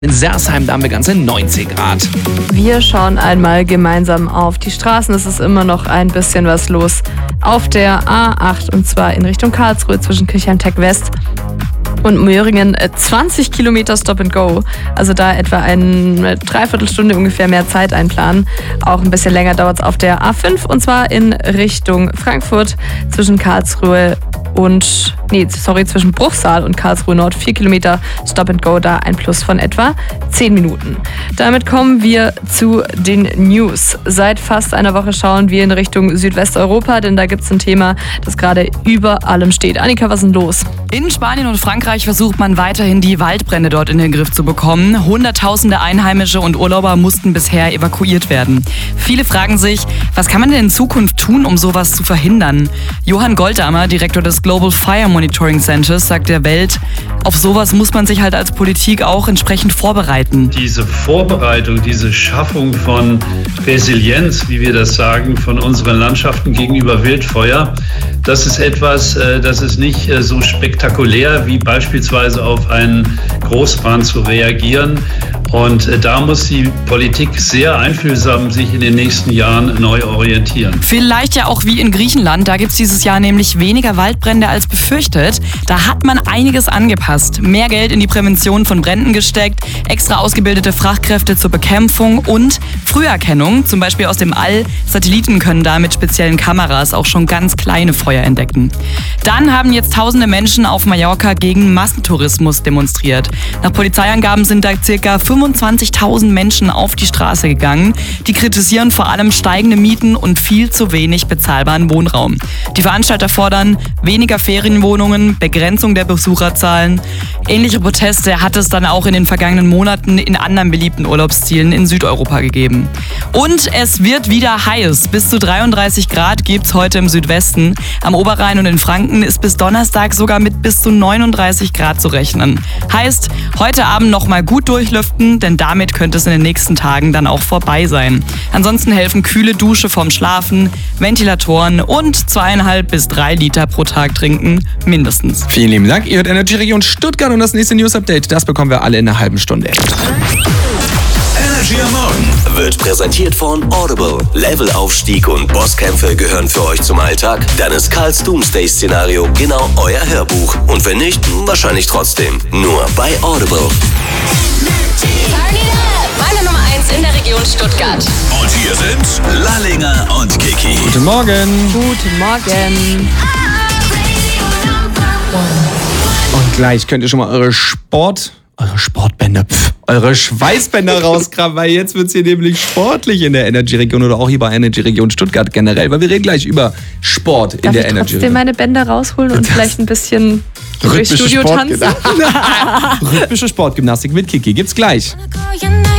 In Sersheim, da haben wir ganze 19 Grad. Wir schauen einmal gemeinsam auf die Straßen. Es ist immer noch ein bisschen was los auf der A8 und zwar in Richtung Karlsruhe zwischen Kirchheim-Tech West und Möhringen. 20 Kilometer Stop and Go. Also da etwa eine Dreiviertelstunde ungefähr mehr Zeit einplanen. Auch ein bisschen länger dauert es auf der A5 und zwar in Richtung Frankfurt zwischen zwischen Bruchsal und Karlsruhe Nord. 4 Kilometer Stop and Go, da ein Plus von etwa 10 Minuten. Damit kommen wir zu den News. Seit fast einer Woche schauen wir in Richtung Südwesteuropa, denn da gibt es ein Thema, das gerade über allem steht. Annika, was ist denn los? In Spanien und Frankreich versucht man weiterhin, die Waldbrände dort in den Griff zu bekommen. Hunderttausende Einheimische und Urlauber mussten bisher evakuiert werden. Viele fragen sich, was kann man denn in Zukunft tun, um sowas zu verhindern? Johann Goldammer, Direktor des Global Fire Monitoring Centers, sagt der Welt, auf sowas muss man sich halt als Politik auch entsprechend vorbereiten. Diese Vorbereitung, diese Schaffung von Resilienz, wie wir das sagen, von unseren Landschaften gegenüber Wildfeuer, das ist etwas, das ist nicht so spektakulär wie beispielsweise auf einen Großbrand zu reagieren. Und da muss die Politik sehr einfühlsam sich in den nächsten Jahren neu orientieren. Vielleicht ja auch wie in Griechenland, da gibt es dieses Jahr nämlich weniger Waldbrände als befürchtet. Da hat man einiges angepasst. Mehr Geld in die Prävention von Bränden gesteckt, extra ausgebildete Fachkräfte zur Bekämpfung und Früherkennung, zum Beispiel aus dem All. Satelliten können da mit speziellen Kameras auch schon ganz kleine Feuer entdecken. Dann haben jetzt tausende Menschen auf Mallorca gegen Massentourismus demonstriert. Nach Polizeiangaben sind da ca. 25.000 Menschen auf die Straße gegangen. Die kritisieren vor allem steigende Mieten und viel zu wenig bezahlbaren Wohnraum. Die Veranstalter fordern weniger Ferienwohnungen, Begrenzung der Besucherzahlen. Ähnliche Proteste hat es dann auch in den vergangenen Monaten in anderen beliebten Urlaubszielen in Südeuropa gegeben. Und es wird wieder heiß. Bis zu 33 Grad gibt es heute im Südwesten. Am Oberrhein und in Franken ist bis Donnerstag sogar mit bis zu 39 Grad zu rechnen. Heißt, heute Abend noch mal gut durchlüften, denn damit könnte es in den nächsten Tagen dann auch vorbei sein. Ansonsten helfen kühle Dusche vorm Schlafen, Ventilatoren und 2,5 bis 3 Liter pro Tag trinken, mindestens. Vielen lieben Dank. Ihr hört Energy Region Stuttgart und das nächste News Update, das bekommen wir alle in einer halben Stunde. Energy am Morgen wird präsentiert von Audible. Levelaufstieg und Bosskämpfe gehören für euch zum Alltag? Dann ist Karls Doomsday-Szenario genau euer Hörbuch. Und wenn nicht, wahrscheinlich trotzdem. Nur bei Audible. Meine Nummer 1 in der Region Stuttgart. Und hier sind Lallinger und Kiki. Guten Morgen. Guten Morgen. Und gleich könnt ihr schon mal eure Sportbänder, eure Schweißbänder rauskramen, weil jetzt wird es hier nämlich sportlich in der Energy-Region oder auch hier bei Energy-Region Stuttgart generell, weil wir reden gleich über Sport in der Energy-Region. Darf ich trotzdem meine Bänder rausholen und vielleicht ein bisschen durchs Studio tanzen? Rhythmische Sportgymnastik mit Kiki gibt's gleich.